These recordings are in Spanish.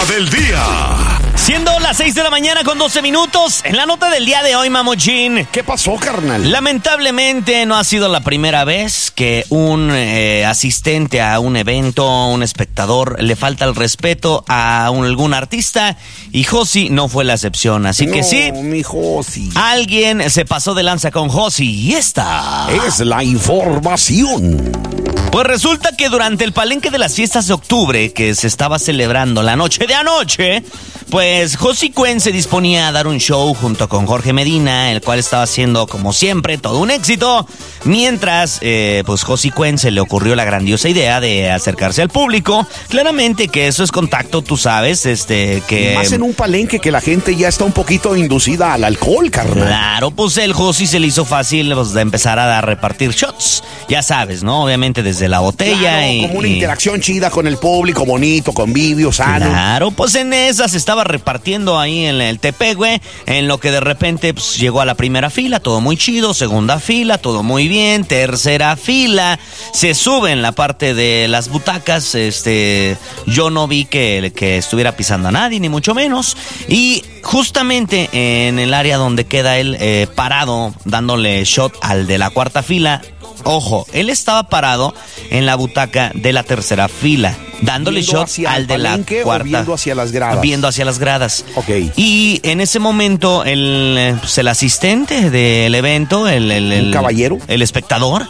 del día. Siendo las 6 de la mañana con 12 minutos, en la nota del día de hoy, Mamuchín. ¿Qué pasó, carnal? Lamentablemente no ha sido la primera vez que un asistente a un evento, un espectador, le falta el respeto a algún artista, y Josi no fue la excepción. Así que sí, mi Josi. alguien se pasó de lanza con Josi, y esta es la información. Pues resulta que durante el palenque de las fiestas de octubre, que se estaba celebrando la noche de anoche, pues Josi Cuen se disponía a dar un show junto con Jorge Medina, el cual estaba haciendo, como siempre, todo un éxito. Mientras, pues Josi Cuen se le ocurrió la grandiosa idea de acercarse al público. Claramente que eso es contacto, tú sabes, que... Más en un palenque que la gente ya está un poquito inducida al alcohol, carnal. Claro, pues el Josi se le hizo fácil, pues, de empezar a repartir shots. Ya sabes, ¿no? Obviamente desde la botella. Claro, como una interacción chida con el público, bonito, convivio, sano. Claro, pues en esa se estaba repartiendo ahí en el tepe, güey, en lo que de repente pues, llegó a la primera fila, todo muy chido, segunda fila, todo muy bien, tercera fila, se sube en la parte de las butacas, yo no vi que estuviera pisando a nadie, ni mucho menos, y justamente en el área donde queda él parado, dándole shot al de la cuarta fila. Ojo, él estaba parado en la butaca de la tercera fila, dándole shot al de la cuarta. Viendo hacia las gradas. Viendo hacia las gradas. Ok. Y en ese momento, el asistente del evento, ¿un caballero? El espectador,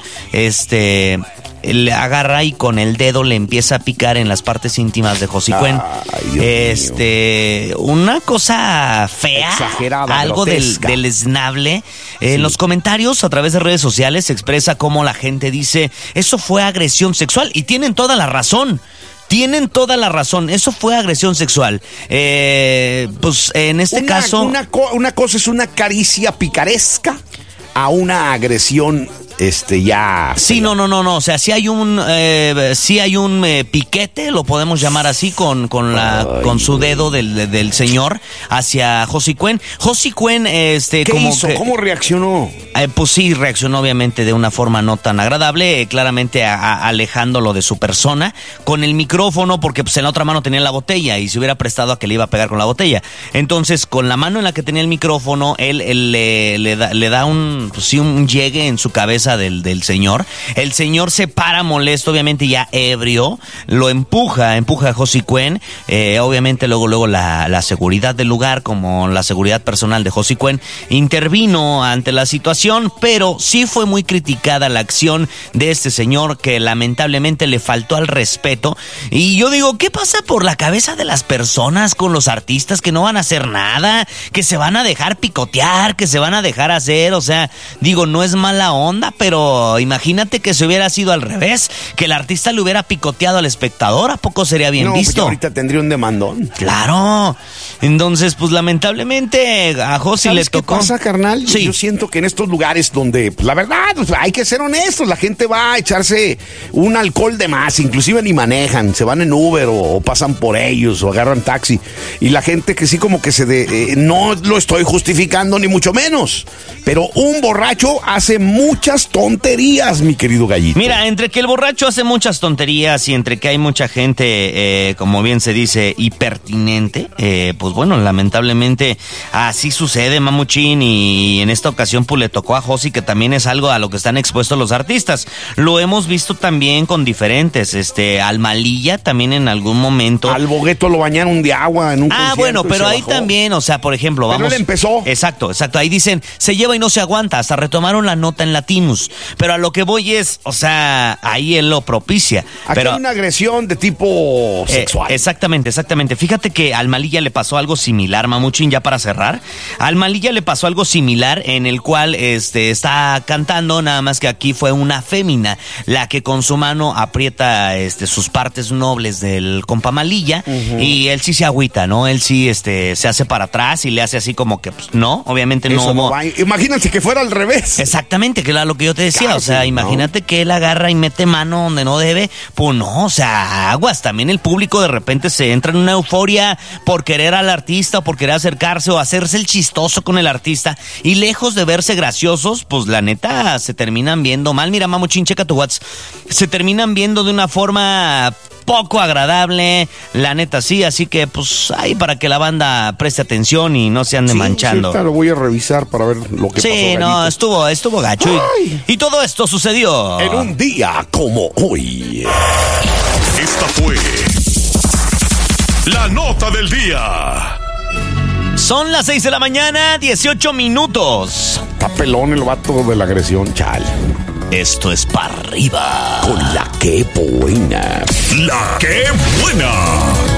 le agarra y con el dedo le empieza a picar en las partes íntimas de Josi Cuen. Una cosa fea, exagerada, algo deleznable. En los comentarios a través de redes sociales se expresa cómo la gente dice, eso fue agresión sexual, y tienen toda la razón. Tienen toda la razón, eso fue agresión sexual. Pues en este caso... Una cosa es una caricia picaresca a una agresión ya... Sí, no, o sea, sí hay un piquete, lo podemos llamar así, con su dedo del señor hacia Josi Cuen. Josi Cuen, ¿qué como hizo? ¿Cómo reaccionó? Pues sí, reaccionó obviamente de una forma no tan agradable, claramente alejándolo de su persona, con el micrófono, porque pues en la otra mano tenía la botella, y se hubiera prestado a que le iba a pegar con la botella. Entonces, con la mano en la que tenía el micrófono, él le da un llegue en su cabeza del señor. El señor se para molesto, obviamente ya ebrio, lo empuja a Josi Cuen. Obviamente luego la seguridad del lugar, como la seguridad personal de Josi Cuen, intervino ante la situación, pero sí fue muy criticada la acción de este señor, que lamentablemente le faltó al respeto. Y yo digo, ¿qué pasa por la cabeza de las personas con los artistas que no van a hacer nada, que se van a dejar picotear, que se van a dejar hacer? O sea, digo, no es mala onda, pero imagínate que se hubiera sido al revés, que el artista le hubiera picoteado al espectador, ¿a poco sería bien visto? Pues ahorita tendría un demandón. Claro. Entonces, pues lamentablemente a Josi le tocó. ¿Qué pasa, carnal? Sí. Yo siento que en estos lugares donde, pues, la verdad, pues, hay que ser honestos, la gente va a echarse un alcohol de más, inclusive ni manejan, se van en Uber o pasan por ellos o agarran taxi, y la gente que sí como que no lo estoy justificando ni mucho menos, pero un borracho hace muchas tonterías, mi querido Gallito. Mira, entre que el borracho hace muchas tonterías y entre que hay mucha gente, como bien se dice, hipertinente, pues bueno, lamentablemente así sucede, Mamuchín, y en esta ocasión pues le tocó a Josi, que también es algo a lo que están expuestos los artistas. Lo hemos visto también con diferentes, al Malilla también en algún momento. Al Bogueto lo bañaron de agua en un concierto. Bueno, pero ahí también, o sea, por ejemplo, pero vamos... él empezó. Exacto, ahí dicen, se lleva y no se aguanta, hasta retomaron la nota en Latinus, pero a lo que voy es, o sea, ahí él lo propicia. Aquí pero, hay una agresión de tipo sexual. Exactamente. Fíjate que al Malilla le pasó algo similar, Mamuchín, ya para cerrar. Al Malilla le pasó algo similar, en el cual está cantando, nada más que aquí fue una fémina la que con su mano aprieta sus partes nobles del compa Malilla, y él sí se agüita, ¿no? Él sí se hace para atrás y le hace así como que, pues, no, obviamente eso no va. Imagínate que fuera al revés. Exactamente, que era lo que yo te decía, claro, o sea, imagínate que él agarra y mete mano donde no debe, pues no, o sea, aguas, también el público de repente se entra en una euforia por querer al artista o por querer acercarse o hacerse el chistoso con el artista, y lejos de verse graciosos, pues la neta se terminan viendo mal. Mira, Mamuchín, checa tu WhatsApp, se terminan viendo de una forma poco agradable, la neta sí, así que pues ahí para que la banda preste atención y no se ande manchando. Sí, lo voy a revisar para ver lo que pasó. Sí, no, estuvo gacho. Y todo esto sucedió en un día como hoy. Esta fue la nota del día. Son las 6 de la mañana, 18 minutos. Está pelón el vato de la agresión, chal. Esto es para arriba. Con la que buena. La que buena.